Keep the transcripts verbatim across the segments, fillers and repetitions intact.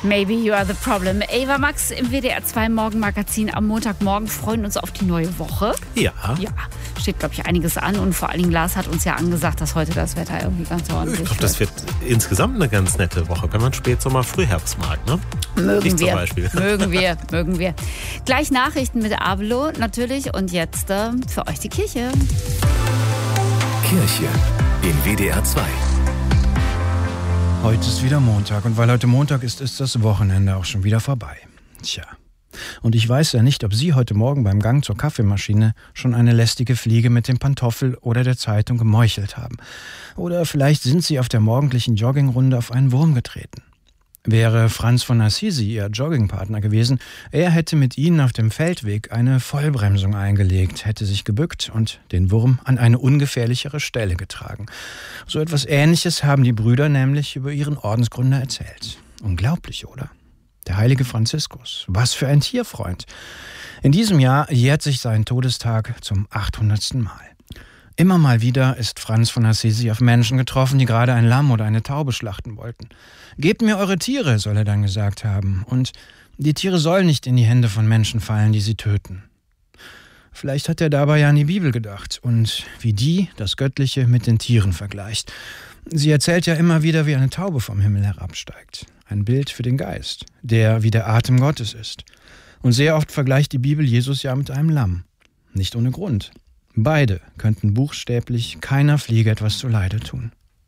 Maybe you are the problem. Ava Max im W D R zwei Morgenmagazin am Montagmorgen. Freuen uns auf die neue Woche. Ja. Ja, steht, glaube ich, einiges an. Und vor allen Dingen Lars hat uns ja angesagt, dass heute das Wetter irgendwie ganz ordentlich Ich glaube, das wird insgesamt eine ganz nette Woche, wenn man Spätsommer, Frühherbst mag, ne? Mögen ich wir. zum Beispiel. Mögen wir, mögen wir. Gleich Nachrichten mit Avelo natürlich. Und jetzt äh, für euch die Kirche. Kirche in W D R zwei. Heute ist wieder Montag und weil heute Montag ist, ist das Wochenende auch schon wieder vorbei. Tja, und ich weiß ja nicht, ob Sie heute Morgen beim Gang zur Kaffeemaschine schon eine lästige Fliege mit dem Pantoffel oder der Zeitung gemeuchelt haben. Oder vielleicht sind Sie auf der morgendlichen Joggingrunde auf einen Wurm getreten. Wäre Franz von Assisi Ihr Joggingpartner gewesen, er hätte mit Ihnen auf dem Feldweg eine Vollbremsung eingelegt, hätte sich gebückt und den Wurm an eine ungefährlichere Stelle getragen. So etwas Ähnliches haben die Brüder nämlich über ihren Ordensgründer erzählt. Unglaublich, oder? Der heilige Franziskus, was für ein Tierfreund. In diesem Jahr jährt sich sein Todestag zum achthundertsten Mal. Immer mal wieder ist Franz von Assisi auf Menschen getroffen, die gerade ein Lamm oder eine Taube schlachten wollten. »Gebt mir eure Tiere«, soll er dann gesagt haben. Und die Tiere sollen nicht in die Hände von Menschen fallen, die sie töten. Vielleicht hat er dabei ja an die Bibel gedacht und wie die das Göttliche mit den Tieren vergleicht. Sie erzählt ja immer wieder, wie eine Taube vom Himmel herabsteigt. Ein Bild für den Geist, der wie der Atem Gottes ist. Und sehr oft vergleicht die Bibel Jesus ja mit einem Lamm. Nicht ohne Grund. Beide könnten buchstäblich keiner Fliege etwas zuleide tun.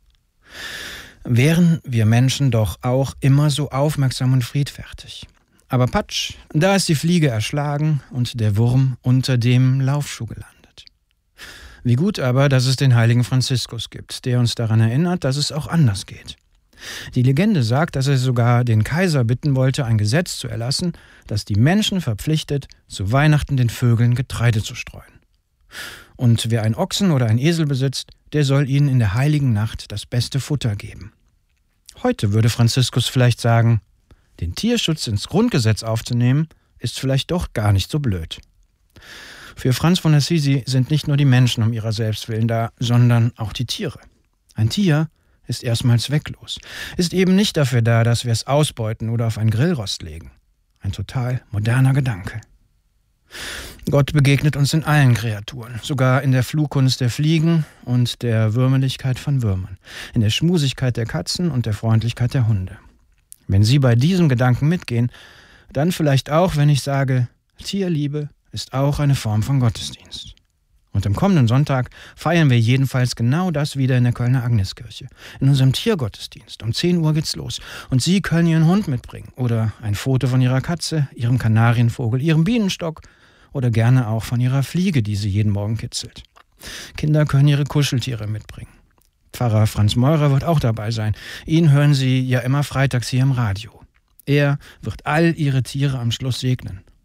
Wären wir Menschen doch auch immer so aufmerksam und friedfertig. Aber patsch, da ist die Fliege erschlagen und der Wurm unter dem Laufschuh gelandet. Wie gut aber, dass es den heiligen Franziskus gibt, der uns daran erinnert, dass es auch anders geht. Die Legende sagt, dass er sogar den Kaiser bitten wollte, ein Gesetz zu erlassen, das die Menschen verpflichtet, zu Weihnachten den Vögeln Getreide zu streuen. Und wer einen Ochsen oder einen Esel besitzt, der soll ihnen in der heiligen Nacht das beste Futter geben. Heute würde Franziskus vielleicht sagen, den Tierschutz ins Grundgesetz aufzunehmen, ist vielleicht doch gar nicht so blöd. Für Franz von Assisi sind nicht nur die Menschen um ihrer selbst willen da, sondern auch die Tiere. Ein Tier ist erstmal zwecklos, ist eben nicht dafür da, dass wir es ausbeuten oder auf ein Grillrost legen. Ein total moderner Gedanke. Gott begegnet uns in allen Kreaturen, sogar in der Flugkunst der Fliegen und der Würmeligkeit von Würmern, in der Schmusigkeit der Katzen und der Freundlichkeit der Hunde. Wenn Sie bei diesem Gedanken mitgehen, dann vielleicht auch, wenn ich sage, Tierliebe ist auch eine Form von Gottesdienst. Und am kommenden Sonntag feiern wir jedenfalls genau das wieder in der Kölner Agneskirche. In unserem Tiergottesdienst. Um zehn Uhr geht's los. Und Sie können Ihren Hund mitbringen oder ein Foto von Ihrer Katze, Ihrem Kanarienvogel, Ihrem Bienenstock oder gerne auch von Ihrer Fliege, die Sie jeden Morgen kitzelt. Kinder können ihre Kuscheltiere mitbringen. Pfarrer Franz Meurer wird auch dabei sein. Ihn hören Sie ja immer freitags hier im Radio. Er wird all Ihre Tiere am Schluss segnen